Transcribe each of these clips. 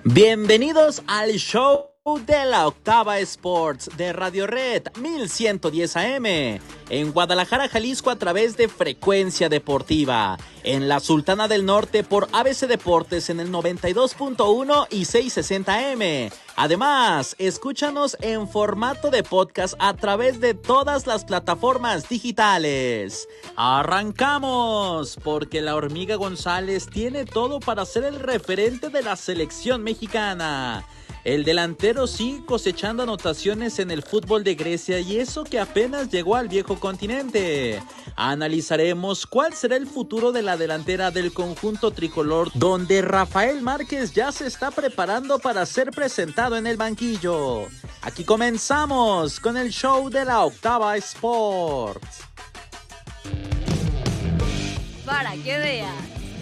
Bienvenidos al show de la Octava Sports de Radio Red 1110 AM en Guadalajara, Jalisco a través de Frecuencia Deportiva, en la Sultana del Norte por ABC Deportes en el 92.1 y 660 AM. Además, escúchanos en formato de podcast a través de todas las plataformas digitales. ¡Arrancamos! Porque la Hormiga González tiene todo para ser el referente de la selección mexicana. El delantero sigue cosechando anotaciones en el fútbol de Grecia y eso que apenas llegó al viejo continente. Analizaremos cuál será el futuro de la delantera del conjunto tricolor, donde Rafael Márquez ya se está preparando para ser presentado en el banquillo. Aquí comenzamos con el show de la Octava Sports. Para que veas.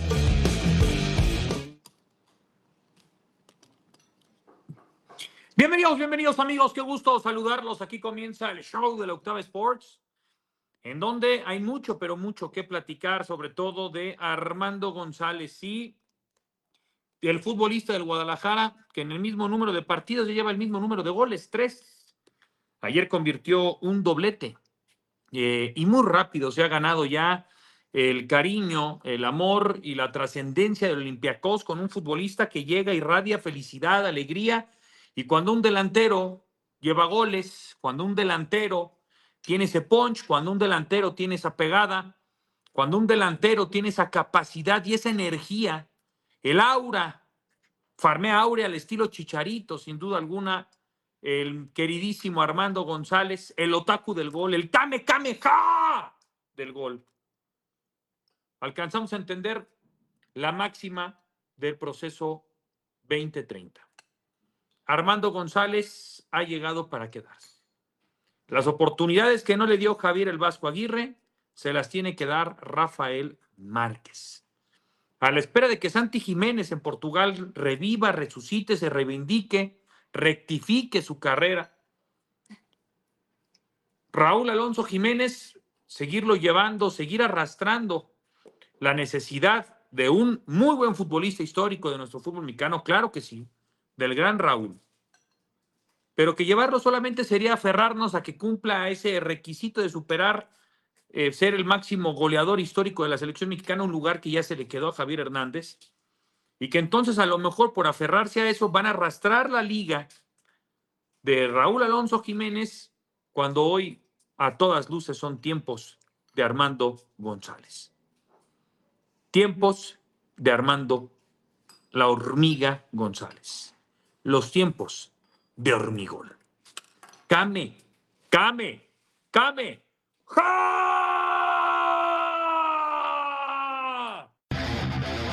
Bienvenidos amigos, qué gusto saludarlos. Aquí comienza el show de la Octava Sports, en donde hay mucho, pero mucho que platicar, sobre todo de Armando González, sí, el futbolista del Guadalajara, que en el mismo número de partidos ya lleva el mismo número de goles, 3. Ayer convirtió un doblete y muy rápido se ha ganado ya el cariño, el amor y la trascendencia del Olympiacos con un futbolista que llega, irradia felicidad, alegría. Y cuando un delantero lleva goles, cuando un delantero tiene ese punch, cuando un delantero tiene esa pegada, cuando un delantero tiene esa capacidad y esa energía, el aura, farmea áurea al estilo Chicharito, sin duda alguna, el queridísimo Armando González, el otaku del gol, el Kame Kameha del gol. Alcanzamos a entender la máxima del proceso 2030. Armando González ha llegado para quedarse. Las oportunidades que no le dio Javier el Vasco Aguirre se las tiene que dar Rafael Márquez. A la espera de que Santi Jiménez en Portugal reviva, resucite, se reivindique, rectifique su carrera. Raúl Alonso Jiménez, seguirlo llevando, seguir arrastrando la necesidad de un muy buen futbolista histórico de nuestro fútbol mexicano, claro que sí, del gran Raúl. Pero que llevarlo solamente sería aferrarnos a que cumpla ese requisito de superar, ser el máximo goleador histórico de la selección mexicana, un lugar que ya se le quedó a Javier Hernández, y que entonces a lo mejor por aferrarse a eso van a arrastrar la liga de Raúl Alonso Jiménez, cuando hoy a todas luces son tiempos de Armando González. Tiempos de Armando la Hormiga González. Los tiempos de Hormigol. Kame, Kame, Kame. ¡Ja!